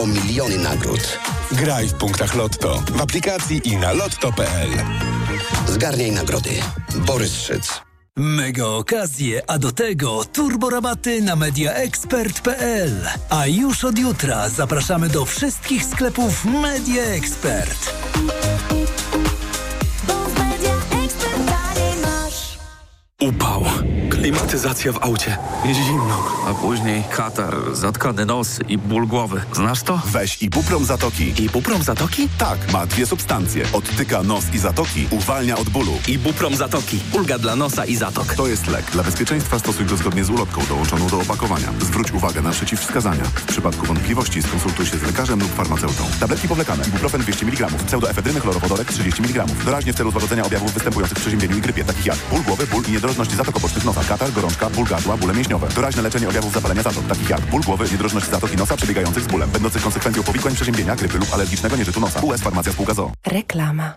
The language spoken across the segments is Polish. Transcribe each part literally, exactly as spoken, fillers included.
o miliony nagród. Graj w punktach Lotto, w aplikacji i na lotto kropka p l. Zgarniaj nagrody. Borys Szyc. Mega okazje, a do tego turborabaty na mediaexpert kropka p l. A już od jutra zapraszamy do wszystkich sklepów Media Expert. Upał, klimatyzacja w aucie, zimno, a później katar, zatkany nos i ból głowy. Znasz to? Weź Ibuprom Zatoki. Ibuprom Zatoki? Tak, ma dwie substancje. Odtyka nos i zatoki, uwalnia od bólu. Ibuprom Zatoki. Ulga dla nosa i zatok. To jest lek. Dla bezpieczeństwa stosuj go zgodnie z ulotką dołączoną do opakowania. Zwróć uwagę na przeciwwskazania. W przypadku wątpliwości skonsultuj się z lekarzem lub farmaceutą. Tabletki powlekane. Ibuprofen dwieście miligramów. Pseudoefedryny chlorowodorek trzydzieści miligramów. Doraźnie w celu złagodzenia objawów występujących w przeziębieniu i grypie, takich jak ból głowy, ból i niedrożność zatok obocznych nosa, katar, gorączka, ból gardła, bóle mięśniowe. Doraźne leczenie objawów zapalenia zatok, takich jak ból głowy, niedrożność zatok i nosa przebiegających z bólem, będących konsekwencją powikłań przeziębienia, grypy lub alergicznego nieżytu nosa. U S Farmacja Spółka z o o. Reklama.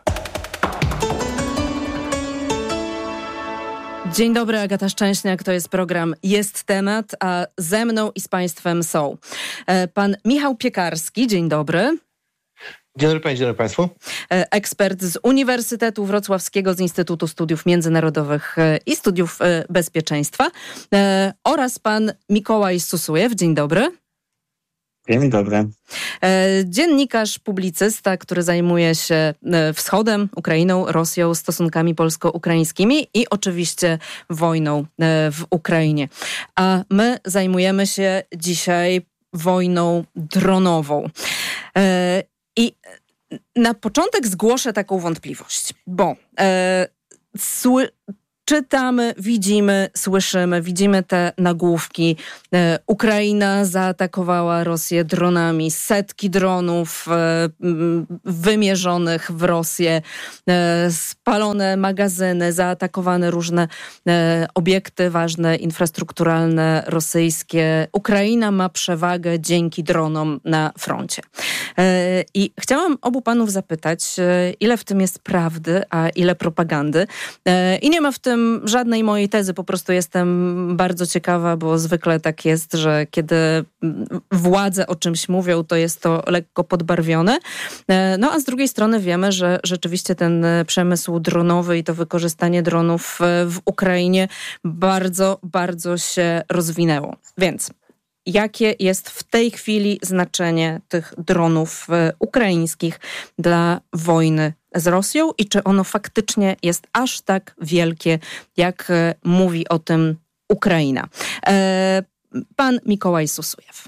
Dzień dobry, Agata Szczęśniak, to jest program Jest Temat, a ze mną i z Państwem są pan Michał Piekarski, dzień dobry. Dzień dobry Pani, dzień dobry Państwu. Ekspert z Uniwersytetu Wrocławskiego, z Instytutu Studiów Międzynarodowych i Studiów Bezpieczeństwa oraz pan Mikołaj Susujew, dzień dobry. Dzień dobry. Dziennikarz, publicysta, który zajmuje się wschodem, Ukrainą, Rosją, stosunkami polsko-ukraińskimi i oczywiście wojną w Ukrainie. A my zajmujemy się dzisiaj wojną dronową. I na początek zgłoszę taką wątpliwość, bo e, sły, czytamy, widzimy, słyszymy, widzimy te nagłówki. E, Ukraina zaatakowała Rosję dronami, setki dronów e, wymierzonych w Rosję, e, spalone magazyny, zaatakowane różne e, obiekty ważne, infrastrukturalne, rosyjskie. Ukraina ma przewagę dzięki dronom na froncie. E, I chciałam obu panów zapytać, e, ile w tym jest prawdy, a ile propagandy. E, I nie ma w tym żadnej mojej tezy, po prostu jestem bardzo ciekawa, bo zwykle tak jest, że kiedy władze o czymś mówią, to jest to lekko podbarwione. No a z drugiej strony wiemy, że rzeczywiście ten przemysł dronowy i to wykorzystanie dronów w Ukrainie bardzo, bardzo się rozwinęło. Więc jakie jest w tej chwili znaczenie tych dronów ukraińskich dla wojny z Rosją i czy ono faktycznie jest aż tak wielkie, jak mówi o tym Ukraina? Pan Mikołaj Susujew.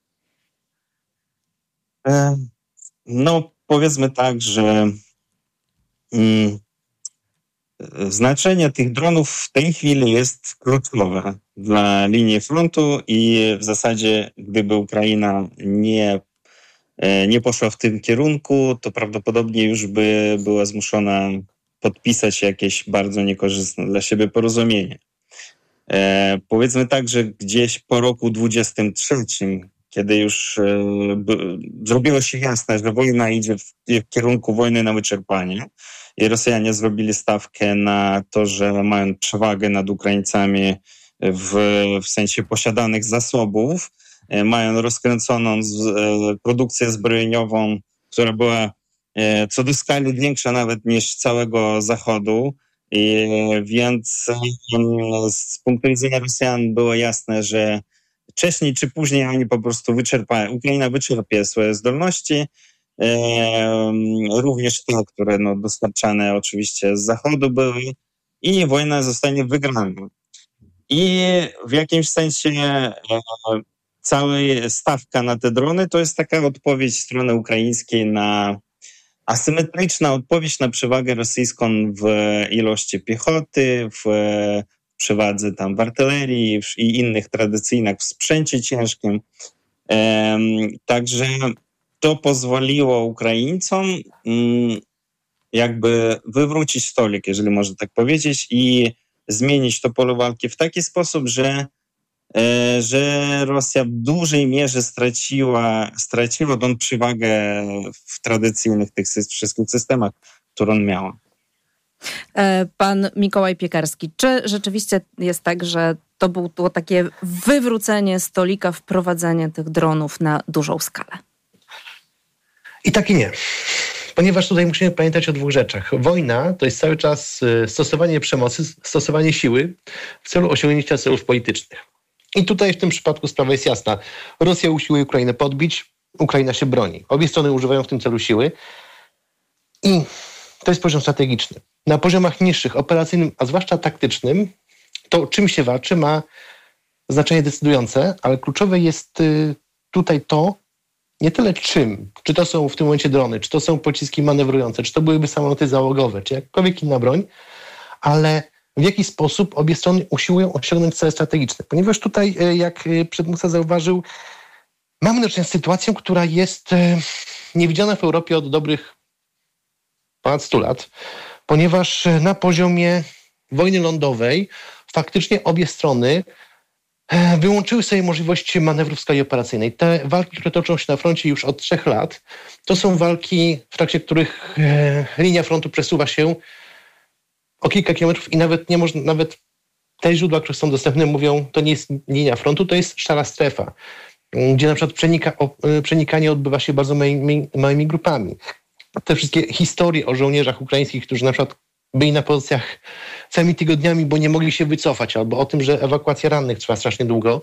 No, powiedzmy tak, że mm, znaczenie tych dronów w tej chwili jest kluczowe dla linii frontu i w zasadzie gdyby Ukraina nie, nie poszła w tym kierunku, to prawdopodobnie już by była zmuszona podpisać jakieś bardzo niekorzystne dla siebie porozumienie. E, powiedzmy tak, że gdzieś po roku dwudziestym trzecim, kiedy już e, b, zrobiło się jasne, że wojna idzie w, w kierunku wojny na wyczerpanie i Rosjanie zrobili stawkę na to, że mają przewagę nad Ukraińcami w, w sensie posiadanych zasobów, e, mają rozkręconą z, e, produkcję zbrojeniową, która była e, co do skali większa nawet niż całego Zachodu. I więc z punktu widzenia Rosjan było jasne, że wcześniej czy później oni po prostu wyczerpają, Ukraina wyczerpie swoje zdolności, e, również te, które no, dostarczane oczywiście z Zachodu były i wojna zostanie wygrana. I w jakimś sensie e, cała stawka na te drony to jest taka odpowiedź strony ukraińskiej na asymetryczna odpowiedź na przewagę rosyjską w ilości piechoty, w przewadze tam w artylerii i innych tradycyjnych w sprzęcie ciężkim. Także to pozwoliło Ukraińcom jakby wywrócić stolik, jeżeli można tak powiedzieć, i zmienić to pole walki w taki sposób, że że Rosja w dużej mierze straciła, straciła tą przewagę w tradycyjnych tych wszystkich systemach, którą miała. Pan Mikołaj Piekarski, czy rzeczywiście jest tak, że to było takie wywrócenie stolika, wprowadzenie tych dronów na dużą skalę? I tak i nie. Ponieważ tutaj musimy pamiętać o dwóch rzeczach. Wojna to jest cały czas stosowanie przemocy, stosowanie siły w celu osiągnięcia celów politycznych. I tutaj w tym przypadku sprawa jest jasna. Rosja usiłuje Ukrainę podbić, Ukraina się broni. Obie strony używają w tym celu siły i to jest poziom strategiczny. Na poziomach niższych, operacyjnym, a zwłaszcza taktycznym, to czym się walczy ma znaczenie decydujące, ale kluczowe jest tutaj to, nie tyle czym, czy to są w tym momencie drony, czy to są pociski manewrujące, czy to byłyby samoloty załogowe, czy jakkolwiek inna broń, ale w jaki sposób obie strony usiłują osiągnąć cele strategiczne. Ponieważ tutaj, jak przedmówca zauważył, mamy do czynienia z sytuacją, która jest niewidziana w Europie od dobrych ponad stu lat, ponieważ na poziomie wojny lądowej faktycznie obie strony wyłączyły sobie możliwości manewrów w skali operacyjnej. Te walki, które toczą się na froncie już od trzech lat, to są walki, w trakcie których linia frontu przesuwa się o kilka kilometrów i nawet nie można, nawet te źródła, które są dostępne, mówią, to nie jest linia frontu, to jest szara strefa, gdzie na przykład przenika, przenikanie odbywa się bardzo małymi, małymi grupami. Te wszystkie historie o żołnierzach ukraińskich, którzy na przykład byli na pozycjach całymi tygodniami, bo nie mogli się wycofać, albo o tym, że ewakuacja rannych trwa strasznie długo,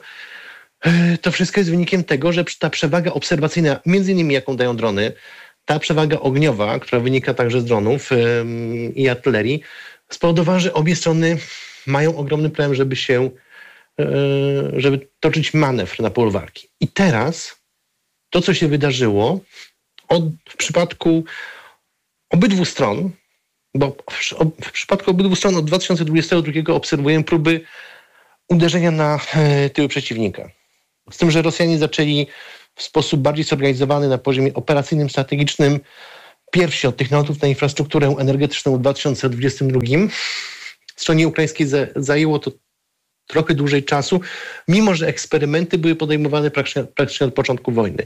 to wszystko jest wynikiem tego, że ta przewaga obserwacyjna, między innymi jaką dają drony, ta przewaga ogniowa, która wynika także z dronów ym, i artylerii, spowodowała, że obie strony mają ogromny problem, żeby się, yy, żeby toczyć manewr na polu walki. I teraz to, co się wydarzyło od, w przypadku obydwu stron, bo w, w przypadku obydwu stron od dwa tysiące dwudziestego drugiego obserwujemy próby uderzenia na e, tyły przeciwnika. Z tym, że Rosjanie zaczęli w sposób bardziej zorganizowany na poziomie operacyjnym, strategicznym pierwsi od tych nalotów na infrastrukturę energetyczną w dwa tysiące dwudziestym drugim. Stronie ukraińskiej za, zajęło to trochę dłużej czasu, mimo że eksperymenty były podejmowane praktycznie, praktycznie od początku wojny.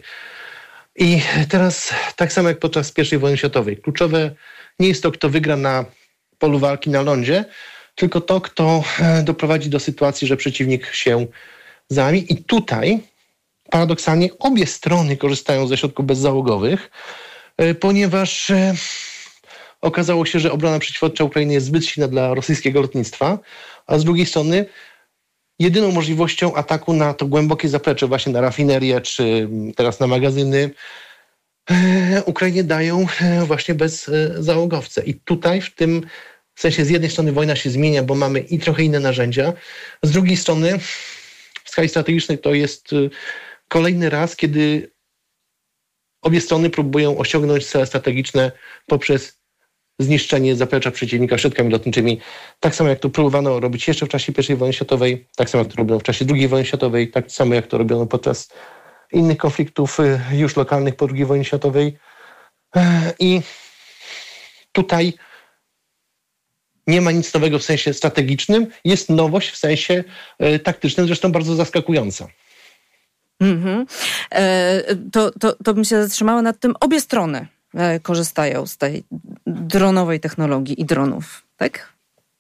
I teraz tak samo jak podczas pierwszej wojny światowej. Kluczowe nie jest to, kto wygra na polu walki na lądzie, tylko to, kto doprowadzi do sytuacji, że przeciwnik się załamie. I tutaj paradoksalnie obie strony korzystają ze środków bezzałogowych, ponieważ okazało się, że obrona przeciwlotnicza Ukrainy jest zbyt silna dla rosyjskiego lotnictwa, a z drugiej strony jedyną możliwością ataku na to głębokie zaplecze, właśnie na rafinerię czy teraz na magazyny, Ukrainie dają właśnie bezzałogowce. I tutaj w tym sensie z jednej strony wojna się zmienia, bo mamy i trochę inne narzędzia, z drugiej strony w skali strategicznej to jest kolejny raz, kiedy obie strony próbują osiągnąć cele strategiczne poprzez zniszczenie zaplecza przeciwnika środkami lotniczymi. Tak samo jak to próbowano robić jeszcze w czasie pierwszej wojny światowej, tak samo jak to robiono w czasie drugiej wojny światowej, tak samo jak to robiono podczas innych konfliktów już lokalnych po drugiej wojnie światowej. I tutaj nie ma nic nowego w sensie strategicznym, jest nowość w sensie taktycznym, zresztą bardzo zaskakująca. Mm-hmm. E, to, to, to bym się zatrzymała nad tym. Obie strony e, korzystają z tej dronowej technologii i dronów, tak?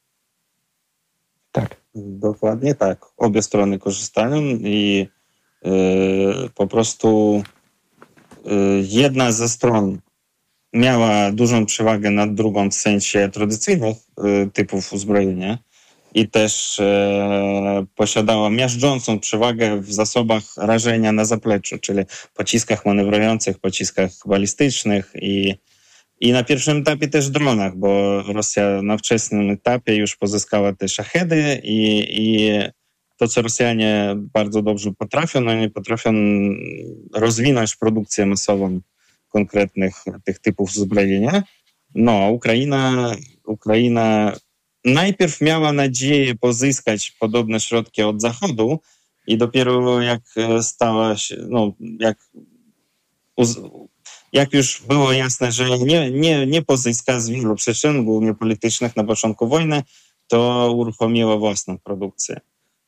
Tak, dokładnie tak. Obie strony korzystają i y, po prostu y, jedna ze stron miała dużą przewagę nad drugą w sensie tradycyjnych y, typów uzbrojenia i też e, posiadała miażdżącą przewagę w zasobach rażenia na zapleczu, czyli pociskach manewrujących, pociskach balistycznych i, i na pierwszym etapie też dronach, bo Rosja na wczesnym etapie już pozyskała te szachedy i, i to, co Rosjanie bardzo dobrze potrafią, no nie potrafią rozwinąć produkcję masową konkretnych tych typów uzbrojenia. No, Ukraina, Ukraina najpierw miała nadzieję pozyskać podobne środki od Zachodu i dopiero jak stała się, no jak, jak już było jasne, że nie, nie, nie pozyska z wielu przyczyn, głównie politycznych na początku wojny, to uruchomiła własną produkcję.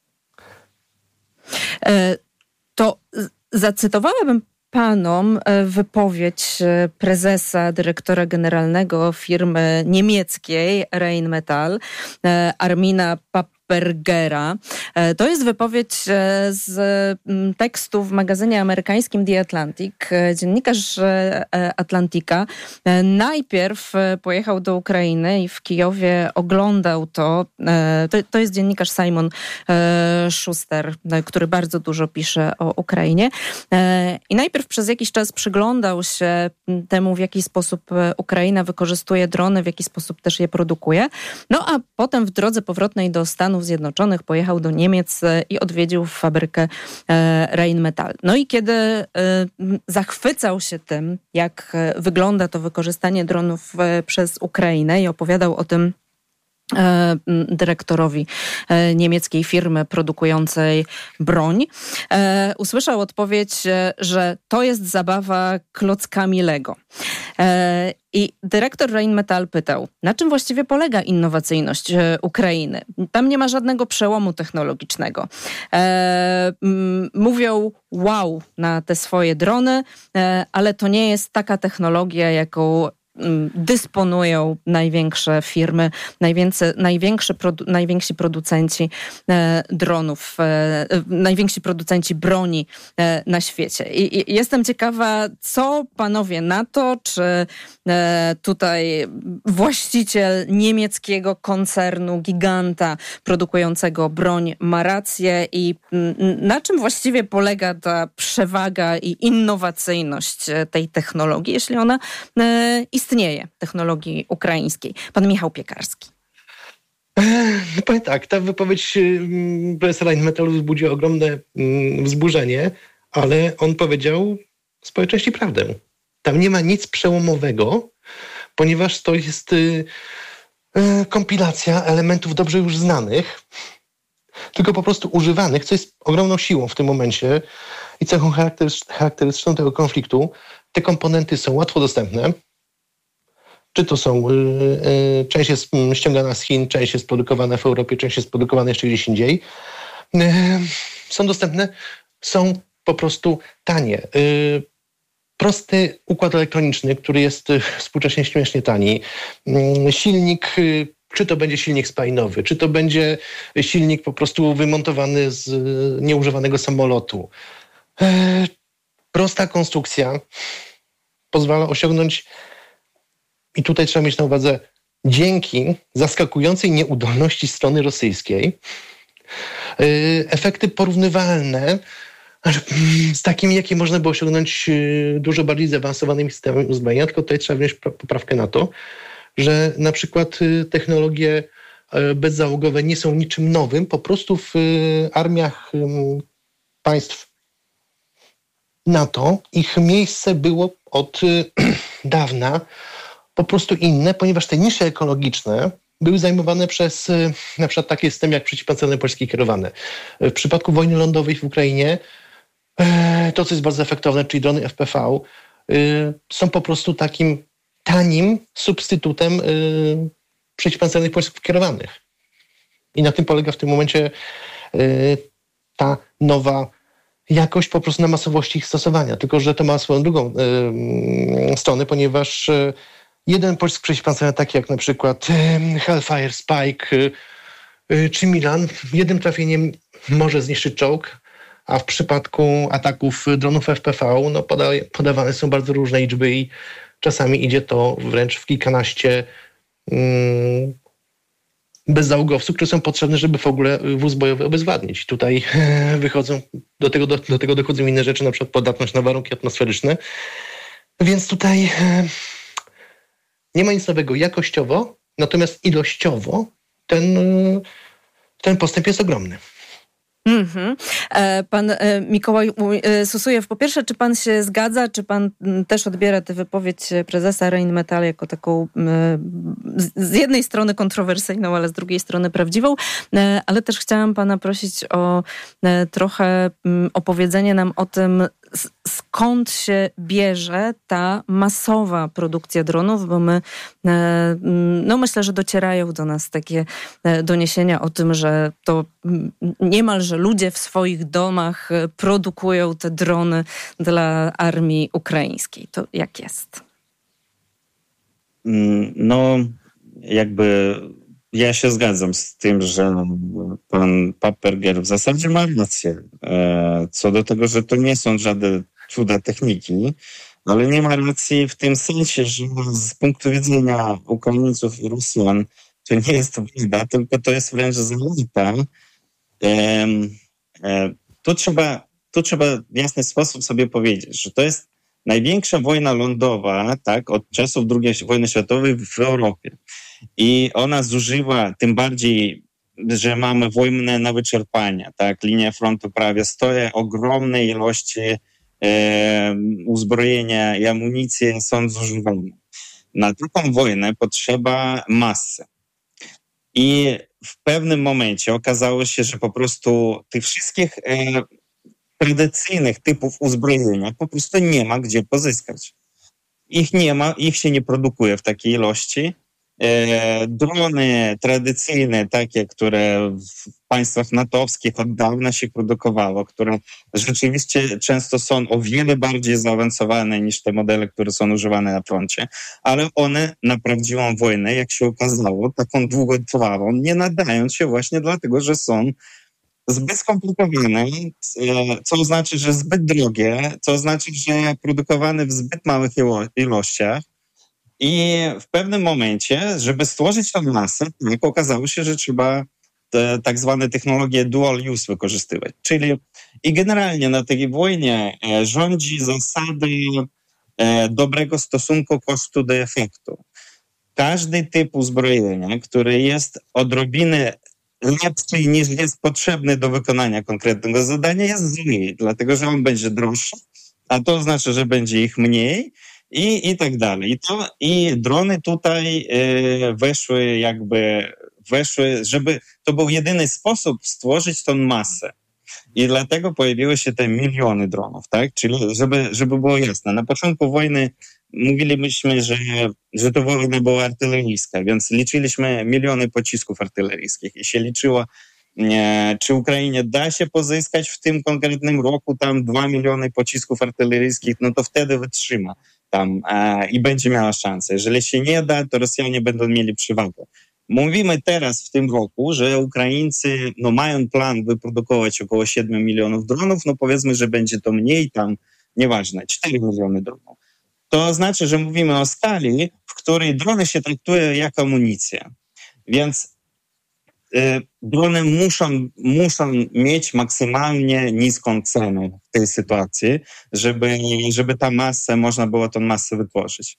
To zacytowałabym panom wypowiedź prezesa, dyrektora generalnego firmy niemieckiej Rheinmetall, Armina Bergera. To jest wypowiedź z tekstu w magazynie amerykańskim The Atlantic. Dziennikarz Atlantika najpierw pojechał do Ukrainy i w Kijowie oglądał to. To, to jest dziennikarz Simon Schuster, który bardzo dużo pisze o Ukrainie. I najpierw przez jakiś czas przyglądał się temu, w jaki sposób Ukraina wykorzystuje drony, w jaki sposób też je produkuje. No a potem w drodze powrotnej do Stanów Zjednoczonych pojechał do Niemiec i odwiedził fabrykę Rheinmetall. No i kiedy zachwycał się tym, jak wygląda to wykorzystanie dronów przez Ukrainę i opowiadał o tym dyrektorowi niemieckiej firmy produkującej broń, usłyszał odpowiedź, że to jest zabawa klockami Lego. I dyrektor Rheinmetall pytał, na czym właściwie polega innowacyjność Ukrainy? Tam nie ma żadnego przełomu technologicznego. Mówią wow na te swoje drony, ale to nie jest taka technologia, jaką dysponują największe firmy, największe, największe produ, najwięksi producenci e, dronów, e, najwięksi producenci broni e, na świecie. I, I jestem ciekawa, co panowie na to, czy e, tutaj właściciel niemieckiego koncernu, giganta produkującego broń ma rację i m, na czym właściwie polega ta przewaga i innowacyjność tej technologii, jeśli ona e, istnieje. Istnieje technologii ukraińskiej. Pan Michał Piekarski. No powiem tak, ta wypowiedź profesora Rheinmetallu wzbudziła ogromne wzburzenie, ale on powiedział z swojej części prawdę. Tam nie ma nic przełomowego, ponieważ to jest kompilacja elementów dobrze już znanych, tylko po prostu używanych, co jest ogromną siłą w tym momencie i cechą charakterystyczną tego konfliktu. Te komponenty są łatwo dostępne. Czy to są, y, y, część jest ściągana z Chin, część jest produkowana w Europie, część jest produkowana jeszcze gdzieś indziej. Y, są dostępne, są po prostu tanie. Y, prosty układ elektroniczny, który jest y, współcześnie śmiesznie tani. Y, silnik, y, czy to będzie silnik spalinowy, czy to będzie silnik po prostu wymontowany z y, nieużywanego samolotu. Y, prosta konstrukcja pozwala osiągnąć, i tutaj trzeba mieć na uwadze, dzięki zaskakującej nieudolności strony rosyjskiej, efekty porównywalne z takimi, jakie można było osiągnąć dużo bardziej zaawansowanymi systemami uzbrojenia, tylko tutaj trzeba wziąć poprawkę na to, że na przykład technologie bezzałogowe nie są niczym nowym, po prostu w armiach państw NATO ich miejsce było od dawna po prostu inne, ponieważ te nisze ekologiczne były zajmowane przez na przykład takie systemy jak przeciwpancerne polskie kierowane. W przypadku wojny lądowej w Ukrainie to, co jest bardzo efektowne, czyli drony F P V, są po prostu takim tanim substytutem przeciwpancernych polskich kierowanych. I na tym polega w tym momencie ta nowa jakość po prostu na masowości ich stosowania. Tylko że to ma swoją drugą stronę, ponieważ jeden pocisk przeciwpancerny, taki jak na przykład Hellfire, Spike czy Milan, jednym trafieniem może zniszczyć czołg, a w przypadku ataków dronów F P V no, poda, podawane są bardzo różne liczby i czasami idzie to wręcz w kilkanaście mm, bezzałogowców, które są potrzebne, żeby w ogóle wóz bojowy obezwładnić. Tutaj wychodzą, do tego, do, do tego dochodzą inne rzeczy, na przykład podatność na warunki atmosferyczne. Więc tutaj nie ma nic nowego jakościowo, natomiast ilościowo ten, ten postęp jest ogromny. Mm-hmm. Pan Mikołaj Susujew, po pierwsze, czy pan się zgadza, czy pan też odbiera tę wypowiedź prezesa Rheinmetall jako taką z jednej strony kontrowersyjną, ale z drugiej strony prawdziwą, ale też chciałam pana prosić o trochę opowiedzenie nam o tym, skąd się bierze ta masowa produkcja dronów, bo my, no myślę, że docierają do nas takie doniesienia o tym, że to niemalże ludzie w swoich domach produkują te drony dla armii ukraińskiej. To jak jest? No, jakby ja się zgadzam z tym, że pan Papperger w zasadzie ma rację co do tego, że to nie są żadne cuda techniki, ale nie ma racji w tym sensie, że z punktu widzenia Ukraińców i Rosjan to nie jest to wina, tylko to jest wręcz zaleta. Tu trzeba, tu trzeba w jasny sposób sobie powiedzieć, że to jest największa wojna lądowa, tak, od czasów drugiej wojny światowej w Europie. I ona zużywa, tym bardziej, że mamy wojnę na wyczerpanie, tak, linia frontu prawie stoi, ogromne ilości e, uzbrojenia i amunicji są zużywane. Na taką wojnę potrzeba masy. I w pewnym momencie okazało się, że po prostu tych wszystkich e, tradycyjnych typów uzbrojenia po prostu nie ma gdzie pozyskać. Ich nie ma, ich się nie produkuje w takiej ilości. E, drony tradycyjne, takie, które w państwach natowskich od dawna się produkowało, które rzeczywiście często są o wiele bardziej zaawansowane niż te modele, które są używane na froncie, ale one na prawdziwą wojnę, jak się okazało, taką długotrwałą, nie nadają się właśnie dlatego, że są zbyt skomplikowane, co oznacza, że zbyt drogie, co oznacza, że produkowane w zbyt małych ilościach. I w pewnym momencie, żeby stworzyć tę masę, tak okazało się, że trzeba te tak zwane technologie dual use wykorzystywać. Czyli i generalnie na tej wojnie rządzi zasady dobrego stosunku kosztu do efektu. Każdy typ uzbrojenia, który jest odrobinę lepszy niż jest potrzebny do wykonania konkretnego zadania, jest zły, dlatego że on będzie droższy, a to oznacza, że będzie ich mniej i, i tak dalej. I, to, i drony tutaj e, weszły jakby, weszły, żeby to był jedyny sposób stworzyć tą masę. I dlatego pojawiły się te miliony dronów, tak? Czyli żeby, żeby było jasne, na początku wojny mówiliśmy, że, że to wojna była artyleryjska, więc liczyliśmy miliony pocisków artyleryjskich i się liczyło, e, czy Ukrainie da się pozyskać w tym konkretnym roku tam dwa miliony pocisków artyleryjskich, no to wtedy wytrzyma tam e, i będzie miała szansę. Jeżeli się nie da, to Rosjanie będą mieli przewagę. Mówimy teraz w tym roku, że Ukraińcy no, mają plan wyprodukować około siedem milionów dronów, no powiedzmy, że będzie to mniej tam, nieważne, cztery miliony dronów. To znaczy, że mówimy o skali, w której drony się traktują jak amunicja. Więc y, drony muszą, muszą mieć maksymalnie niską cenę w tej sytuacji, żeby, żeby ta masę, można było tą masę wytworzyć.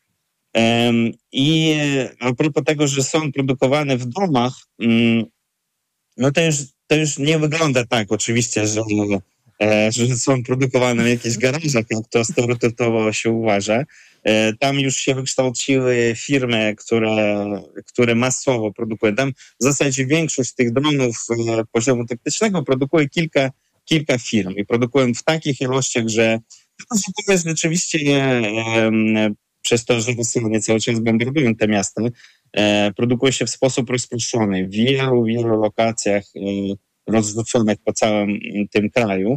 Um, I a propos tego, że są produkowane w domach, um, no to już, to już nie wygląda tak oczywiście, że że są produkowane w jakichś garażach, jak to stereotypowo się uważa. Tam już się wykształciły firmy, które, które masowo produkują. Tam w zasadzie większość tych dronów poziomu taktycznego produkuje kilka, kilka firm i produkują w takich ilościach, że to jest rzeczywiście przez to, że Rosjanie cały czas bombardują te miasta, produkuje się w sposób rozproszony w wielu, wielu lokacjach rozrzuconych po całym tym kraju.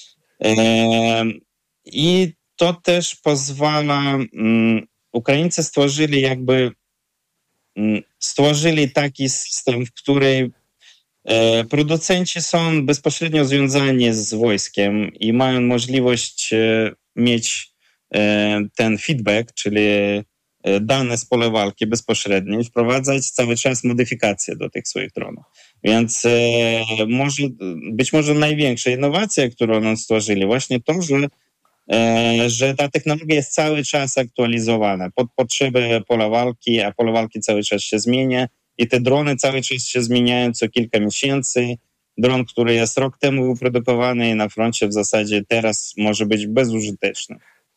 I to też pozwala, Ukraińcy stworzyli jakby, stworzyli taki system, w którym producenci są bezpośrednio związani z wojskiem i mają możliwość mieć ten feedback, czyli dane z pola walki bezpośrednio i wprowadzać cały czas modyfikacje do tych swoich dronów. Więc e, może, być może największa innowacja, którą oni stworzyli, właśnie to, że, e, że ta technologia jest cały czas aktualizowana pod potrzeby pola walki, a pole walki cały czas się zmienia i te drony cały czas się zmieniają co kilka miesięcy. Dron, który jest rok temu wyprodukowany na froncie w zasadzie teraz może być bezużyteczny.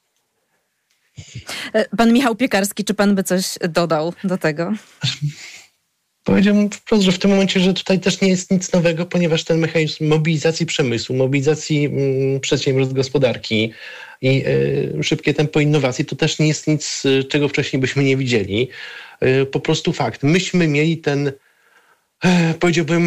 Pan Michał Piekarski, czy pan by coś dodał do tego? Powiedziałbym wprost, że w tym momencie, że tutaj też nie jest nic nowego, ponieważ ten mechanizm mobilizacji przemysłu, mobilizacji mm, przedsiębiorstw gospodarki i y, szybkie tempo innowacji, to też nie jest nic, czego wcześniej byśmy nie widzieli. Y, po prostu fakt. Myśmy mieli ten, y, powiedziałbym,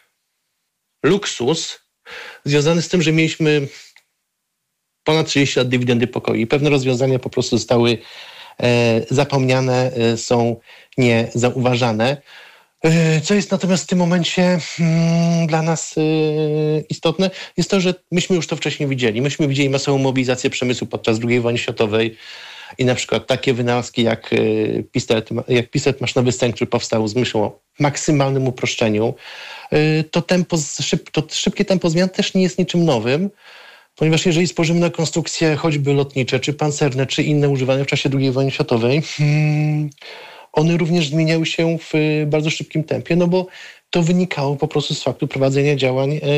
luksus związany z tym, że mieliśmy ponad trzydzieści lat dywidendy pokoju i pewne rozwiązania po prostu zostały e, zapomniane, e, są niezauważane. Co jest natomiast w tym momencie hmm, dla nas y, istotne, jest to, że myśmy już to wcześniej widzieli. Myśmy widzieli masową mobilizację przemysłu podczas drugiej wojny światowej i na przykład takie wynalazki jak y, pistolet, jak pistolet maszynowy Sten, który powstał z myślą o maksymalnym uproszczeniu. Y, to, tempo, szyb, to szybkie tempo zmian też nie jest niczym nowym, ponieważ jeżeli spojrzymy na konstrukcje choćby lotnicze, czy pancerne, czy inne używane w czasie drugiej wojny światowej, hmm, one również zmieniały się w bardzo szybkim tempie, no bo to wynikało po prostu z faktu prowadzenia działań yy,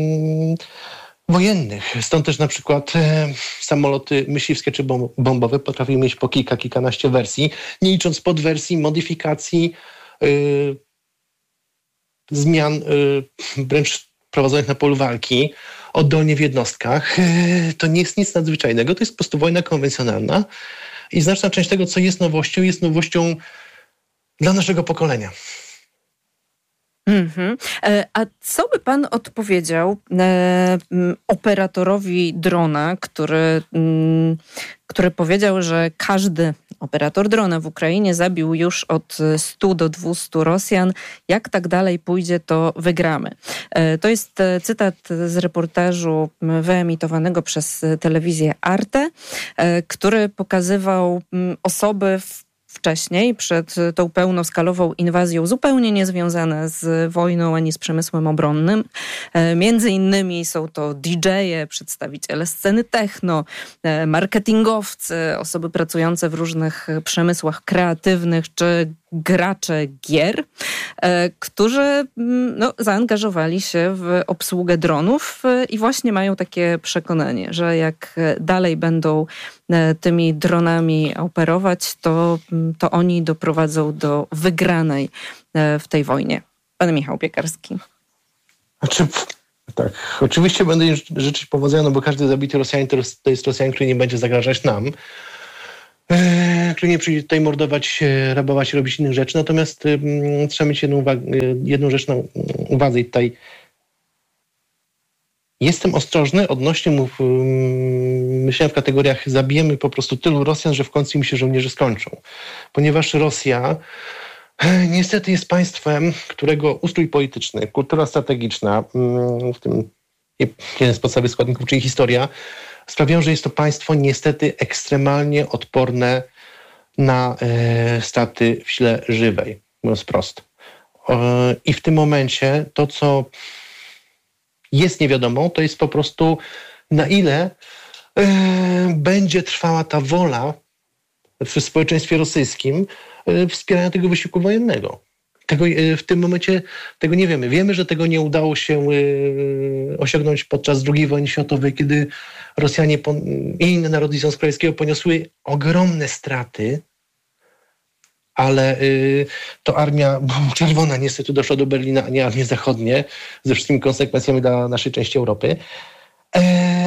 wojennych. Stąd też na przykład yy, samoloty myśliwskie czy bombowe potrafiły mieć po kilka, kilkanaście wersji, nie licząc podwersji, modyfikacji, yy, zmian yy, wręcz prowadzonych na polu walki, oddolnie w jednostkach. Yy, to nie jest nic nadzwyczajnego, to jest po prostu wojna konwencjonalna i znaczna część tego, co jest nowością, jest nowością dla naszego pokolenia. Mm-hmm. A co by pan odpowiedział e, operatorowi drona, który, m, który powiedział, że każdy operator drona w Ukrainie zabił już od stu do dwustu Rosjan. Jak tak dalej pójdzie, to wygramy. E, to jest cytat z reportażu wyemitowanego przez telewizję Arte, e, który pokazywał m, osoby w wcześniej, przed tą pełnoskalową inwazją, zupełnie niezwiązane z wojną ani z przemysłem obronnym. Między innymi są to didżeje, przedstawiciele sceny techno, marketingowcy, osoby pracujące w różnych przemysłach kreatywnych czy gracze gier, którzy no, zaangażowali się w obsługę dronów i właśnie mają takie przekonanie, że jak dalej będą tymi dronami operować, to, to oni doprowadzą do wygranej w tej wojnie. Pan Michał Piekarski. Znaczy, tak, oczywiście będę życzyć powodzenia, no bo każdy zabity Rosjanin to jest, to jest Rosjanin, który nie będzie zagrażać nam, który nie przyjdzie tutaj mordować, rabować, robić innych rzeczy. Natomiast um, trzeba mieć jedną, uwagę, jedną rzecz na uwadze i tutaj jestem ostrożny odnośnie mów, um, myślenia w kategoriach zabijemy po prostu tylu Rosjan, że w końcu im się żołnierze skończą. Ponieważ Rosja niestety jest państwem, którego ustrój polityczny, kultura strategiczna, um, w tym jeden z podstawowych składników, czyli historia, sprawiają, że jest to państwo niestety ekstremalnie odporne na e, straty w sile żywej, mówiąc wprost. E, I w tym momencie to, co jest niewiadomą, to jest po prostu na ile e, będzie trwała ta wola w społeczeństwie rosyjskim e, wspierania tego wysiłku wojennego. Tego, w tym momencie tego nie wiemy. Wiemy, że tego nie udało się y, osiągnąć podczas drugiej wojny światowej, kiedy Rosjanie i inne narody Związku Radzieckiego poniosły ogromne straty, ale y, to armia czerwona niestety doszła do Berlina, a nie armie zachodnie, ze wszystkimi konsekwencjami dla naszej części Europy. E,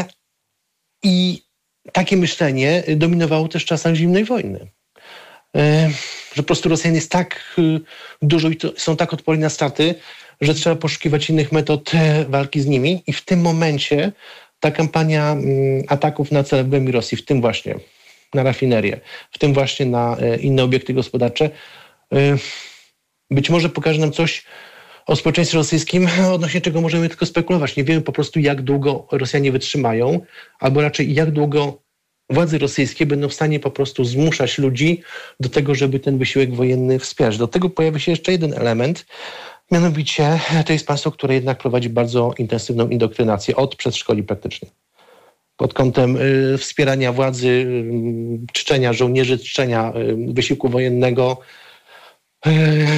I takie myślenie dominowało też w czasach zimnej wojny. E, że po prostu Rosjan jest tak dużo i są tak odporni na straty, że trzeba poszukiwać innych metod walki z nimi. I w tym momencie ta kampania ataków na cele w głębi Rosji, w tym właśnie na rafinerię, w tym właśnie na inne obiekty gospodarcze, być może pokaże nam coś o społeczeństwie rosyjskim, odnośnie czego możemy tylko spekulować. Nie wiemy po prostu, jak długo Rosjanie wytrzymają, albo raczej jak długo władze rosyjskie będą w stanie po prostu zmuszać ludzi do tego, żeby ten wysiłek wojenny wspierać. Do tego pojawia się jeszcze jeden element, mianowicie to jest państwo, które jednak prowadzi bardzo intensywną indoktrynację od przedszkoli praktycznie. Pod kątem y, wspierania władzy, y, czczenia żołnierzy, czczenia y, wysiłku wojennego. Y,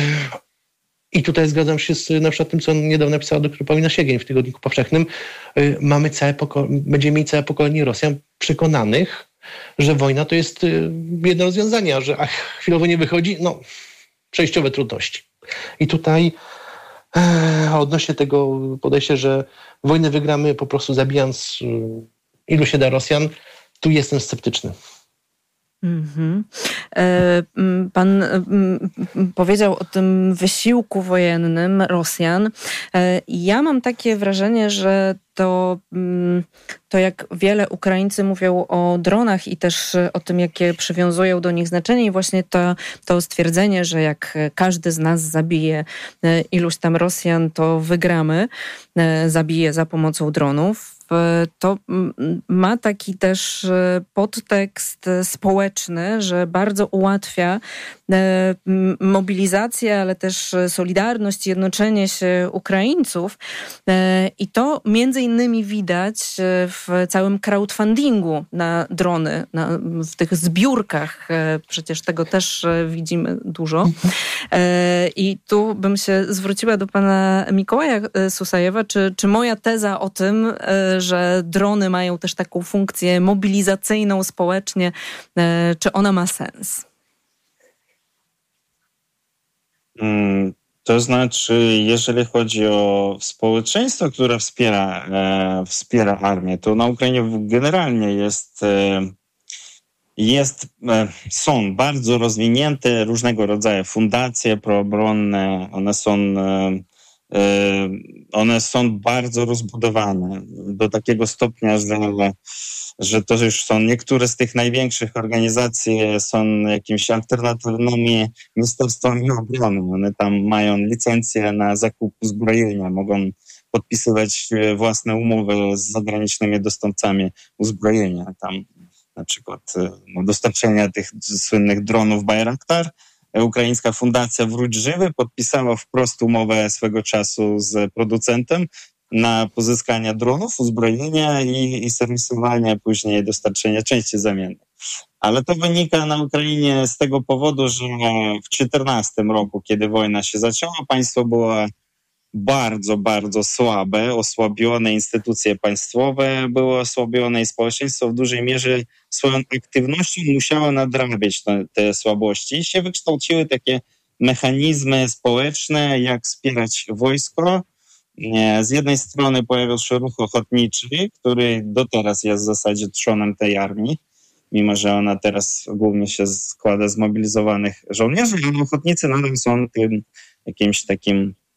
I tutaj zgadzam się z na przykład tym, co niedawno napisała doktor Paulina Siegień w Tygodniku Powszechnym. Y, mamy całe poko- będziemy mieli całe pokolenie Rosjan przekonanych, że wojna to jest y, jedno rozwiązanie, a że ach, chwilowo nie wychodzi, no przejściowe trudności. I tutaj e, odnośnie tego podejścia, że wojnę wygramy po prostu zabijając y, ilu się da Rosjan, tu jestem sceptyczny. Mm-hmm. Pan powiedział o tym wysiłku wojennym Rosjan. Ja mam takie wrażenie, że to, to jak wiele Ukraińcy mówią o dronach i też o tym, jakie przywiązują do nich znaczenie i właśnie to, to stwierdzenie, że jak każdy z nas zabije iluś tam Rosjan, to wygramy, zabije za pomocą dronów. To ma taki też podtekst społeczny, że bardzo ułatwia mobilizację, ale też solidarność, jednoczenie się Ukraińców. I to między innymi widać w całym crowdfundingu na drony, na, w tych zbiórkach. Przecież tego też widzimy dużo. I tu bym się zwróciła do pana Mikołaja Susajewa. Czy, czy moja teza o tym, że drony mają też taką funkcję mobilizacyjną społecznie, czy ona ma sens? To znaczy, jeżeli chodzi o społeczeństwo, które wspiera, e, wspiera armię, to na Ukrainie generalnie jest, e, jest e, są bardzo rozwinięte różnego rodzaju fundacje proobronne. One są, e, e, one są bardzo rozbudowane do takiego stopnia, że że to już są niektóre z tych największych organizacji są jakimiś alternatywnymi ministerstwami obrony. One tam mają licencję na zakup uzbrojenia, mogą podpisywać własne umowy z zagranicznymi dostawcami uzbrojenia. Tam na przykład no, dostarczenia tych słynnych dronów Bayraktar. Ukraińska fundacja Wróć Żywy podpisała wprost umowę swego czasu z producentem na pozyskanie dronów, uzbrojenia i, i serwisowania, później dostarczenia części zamiennych. Ale to wynika na Ukrainie z tego powodu, że w czternastym roku, kiedy wojna się zaczęła, państwo było bardzo, bardzo słabe, osłabione, instytucje państwowe były osłabione i społeczeństwo w dużej mierze swoją aktywnością musiało nadrabiać te, te słabości i się wykształciły takie mechanizmy społeczne, jak wspierać wojsko. Z jednej strony pojawił się ruch ochotniczy, który do teraz jest w zasadzie trzonem tej armii, mimo że ona teraz głównie się składa z mobilizowanych żołnierzy, ale ochotnicy nadal są tym jakimś takim